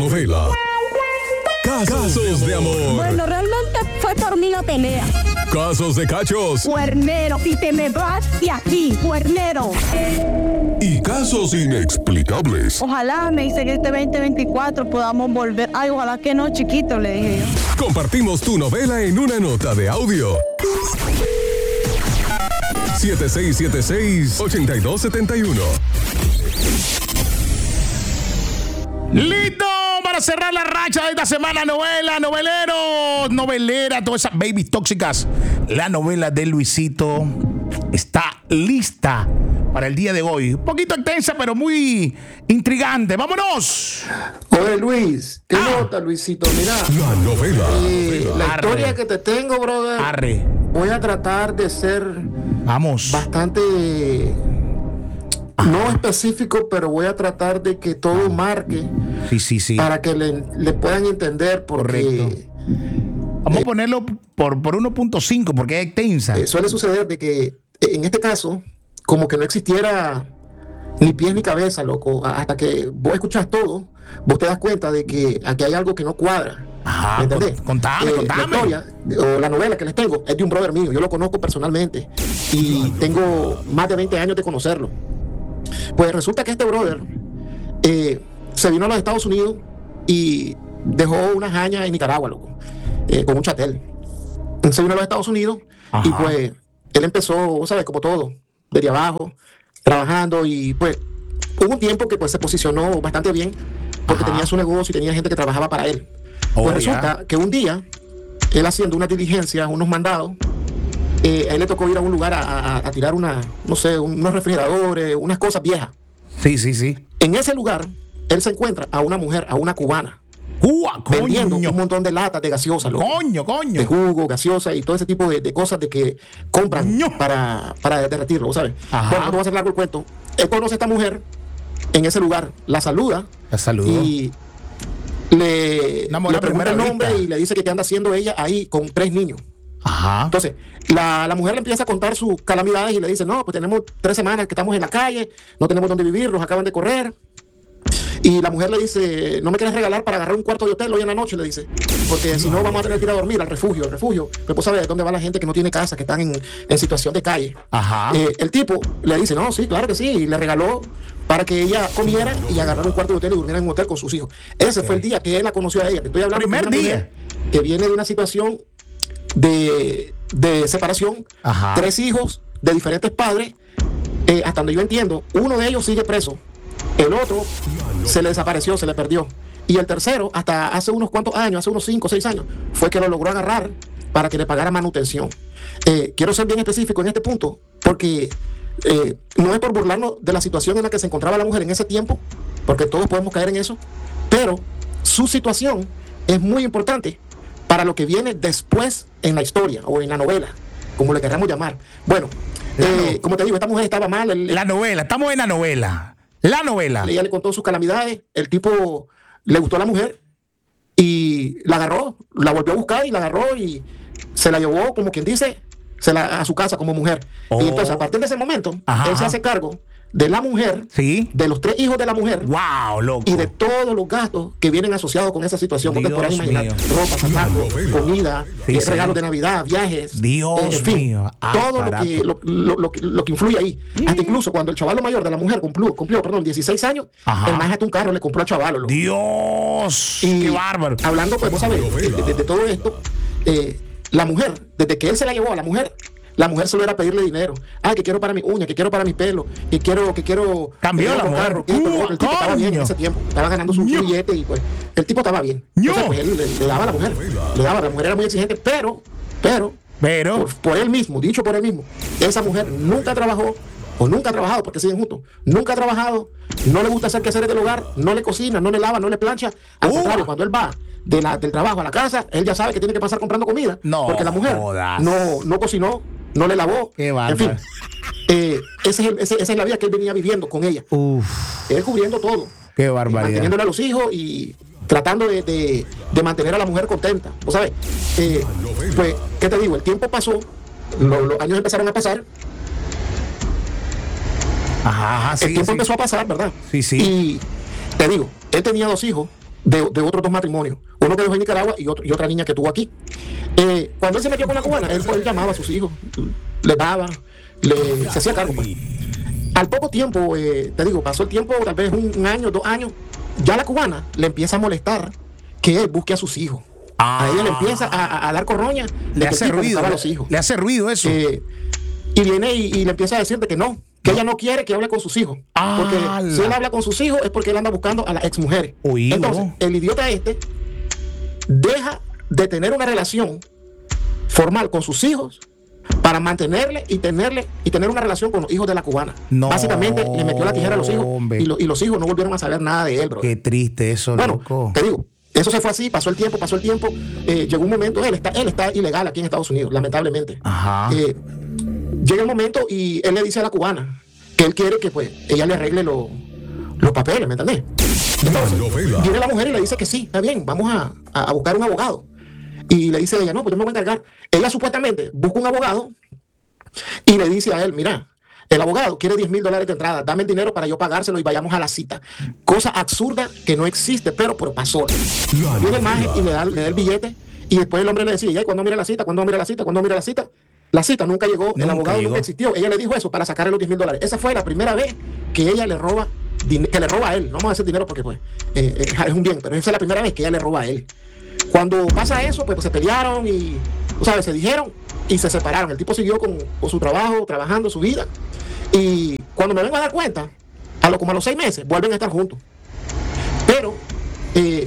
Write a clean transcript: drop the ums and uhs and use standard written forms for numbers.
novela Casos de amor. Bueno, realmente fue por mí la pelea. Casos de cachos. Cuernero, y te me vas de aquí, cuernero. Y casos inexplicables. Ojalá, me dice que este 2024 podamos volver. Ay, ojalá que no, chiquito, le dije yo. Compartimos tu novela en una nota de audio. 7676-8271. ¡Listo! Para cerrar la racha de esta semana, noveleros, novelera, todas esas babies tóxicas. La novela de Luisito está lista para el día de hoy. Un poquito extensa, pero muy intrigante. ¡Vámonos! Oye, Luis, ¿qué nota, Luisito? Mira, La novela. la Arre. historia que te tengo, brother, Arre. voy a tratar de ser Vamos. bastante, no específico, pero voy a tratar de que todo marque Sí. para que le puedan entender, porque Correcto. Vamos a ponerlo por 1.5 porque es extensa. suele suceder de que en este caso, como que no existiera ni pies ni cabeza, loco, hasta que vos escuchas todo, vos te das cuenta de que aquí hay algo que no cuadra. Ajá, ¿Me entendés? contame. La historia o la novela que les tengo es de un brother mío, yo lo conozco personalmente y tengo más de 20 años de conocerlo. Pues resulta que este brother se vino a los Estados Unidos y dejó una jaña en Nicaragua, loco, con un chatel. Se vino a los Estados Unidos. Ajá. Y pues él empezó, ¿sabes? Como todo, desde abajo, trabajando, y pues hubo un tiempo que pues se posicionó bastante bien porque Ajá. tenía su negocio y tenía gente que trabajaba para él. Oh, Pues resulta que un día, él haciendo unas diligencias, unos mandados, a él le tocó ir a un lugar a tirar unos refrigeradores, unas cosas viejas. Sí. En ese lugar, él se encuentra a una mujer, a una cubana, ¡Ua, vendiendo coño! un montón de latas de gaseosa, loco. Coño. De jugo, gaseosa y todo ese tipo de cosas de que compran Ño. para derretirlo, ¿sabes? Ajá. Bueno, no te voy a hacer largo el cuento. Él conoce a esta mujer en ese lugar, la saluda La saludo. y le Enamorada pregunta el primera nombre vista. y le dice que qué anda haciendo ella ahí con 3 niños. Ajá. Entonces, la mujer le empieza a contar sus calamidades y le dice, no, pues tenemos 3 semanas que estamos en la calle, no tenemos dónde vivir, nos acaban de correr. Y la mujer le dice, ¿no me quieres regalar para agarrar un cuarto de hotel hoy en la noche? Le dice, porque si no vamos a tener que ir a dormir al refugio. El refugio, pues vos sabés dónde va la gente que no tiene casa, que están en situación de calle. Ajá. El tipo le dice, no, sí, claro que sí, y le regaló para que ella comiera y agarrara un cuarto de hotel y durmiera en un hotel con sus hijos. Ese fue el día que él la conoció a ella. Te estoy hablando Primer de una día. mujer que viene de una situación de separación, Ajá. 3 hijos de diferentes padres, hasta donde yo entiendo, uno de ellos sigue preso, el otro se le desapareció, se le perdió, y el tercero, hasta hace unos cuantos años, hace unos 5 o 6 años, fue que lo logró agarrar para que le pagara manutención. Quiero ser bien específico en este punto, porque no es por burlarnos de la situación en la que se encontraba la mujer en ese tiempo, porque todos podemos caer en eso, pero su situación es muy importante para lo que viene después en la historia o en la novela, como le queramos llamar. Bueno, como te digo, esta mujer estaba mal. La novela. Estamos en la novela. La novela. Ella le contó sus calamidades. El tipo le gustó a la mujer y la agarró, la volvió a buscar y la agarró y se la llevó, como quien dice, a su casa como mujer. Oh. Y entonces, a partir de ese momento, Ajá, él se ajá. hace cargo de la mujer, Sí. de los 3 hijos de la mujer. Wow, loco. Y de todos los gastos que vienen asociados con esa situación, porque Dios podrás imaginar mío. ropa, zapatos, novela. comida, Sí, sí. regalos de Navidad, viajes, Dios en fin, mío. todo Aparato. lo que influye ahí. Hasta incluso cuando el chavalo mayor de la mujer cumplió 16 años, Ajá. el más hasta un carro le compró al chavalo. loco. Dios. Y Qué bárbaro. hablando, pues, vos sabés, de todo esto, la mujer, desde que él se la llevó a la mujer solo era pedirle dinero. Que quiero para mi uña, que quiero para mi pelo, que quiero Cambió la otro mujer. carro, que esto, lo otro. El tipo estaba bien en Coño. ese tiempo, estaba ganando su Ño. billete y pues el tipo estaba bien. Ño. Entonces, pues él le daba a la mujer, la mujer era muy exigente, pero por él mismo, dicho por él mismo, esa mujer nunca trabajó o nunca ha trabajado, porque siguen juntos, nunca ha trabajado, no le gusta hacer quehaceres del hogar, no le cocina, no le lava, no le plancha. Al contrario, cuando él va del trabajo a la casa, él ya sabe que tiene que pasar comprando comida, No porque la mujer jodas. no cocinó, no le lavó. Qué En bárbaro. fin, esa es la vida que él venía viviendo con ella. Uf, Él cubriendo todo, qué barbaridad. manteniéndole a los hijos y tratando de mantener a la mujer contenta. ¿Vos sabés? Pues, ¿qué te digo? El tiempo pasó, los años empezaron a pasar, Ajá, el sí, tiempo sí. empezó a pasar, ¿verdad? Sí, sí. Y te digo, él tenía 2 hijos de otros 2 matrimonios. Uno que dejó en Nicaragua y otra niña que tuvo aquí. Cuando él se metió con la cubana, él llamaba a sus hijos, les daba, se hacía cargo. Pues. Al poco tiempo, te digo, pasó el tiempo, tal vez 1 año, 2 años, ya la cubana le empieza a molestar que él busque a sus hijos. A ella le empieza a dar corroña. Le hace ruido. A los hijos. Le hace ruido eso. Y viene y le empieza a decir que no, que ella no quiere que hable con sus hijos. Porque si él habla con sus hijos es porque él anda buscando a las exmujeres. Entonces, el idiota deja de tener una relación formal con sus hijos para mantenerle y tener una relación con los hijos de la cubana. Básicamente le metió la tijera a los hijos y los hijos no volvieron a saber nada de él, bro. Qué triste eso, loco. Te digo, eso se fue así, pasó el tiempo. Llegó un momento, él está ilegal aquí en Estados Unidos, lamentablemente. Llega el momento y él le dice a la cubana que él quiere que pues ella le arregle los papeles, ¿me entendés? Entonces, viene la mujer y le dice que sí, está bien, vamos a buscar un abogado. Y le dice ella, no, pues yo me voy a encargar. Ella supuestamente busca un abogado y le dice a él, mira, el abogado quiere $10,000 de entrada, dame el dinero para yo pagárselo y vayamos a la cita. Cosa absurda que no existe, pero pasó. Viene el maje y le da el billete y después el hombre le decía, ¿y cuándo mira la cita? ¿Cuándo mira la cita? ¿Cuándo mira la cita? La cita nunca llegó, el abogado nunca existió. Ella le dijo eso para sacarle los $10,000. Esa fue la primera vez que ella le roba a él. No vamos a hacer dinero porque pues es un bien, pero esa es la primera vez que ella le roba a él. Cuando pasa eso, pues se pelearon y, ¿sabes? Se dijeron y se separaron. El tipo siguió con su trabajo, trabajando su vida. Y cuando me vengo a dar cuenta, como a los 6 meses, vuelven a estar juntos. Pero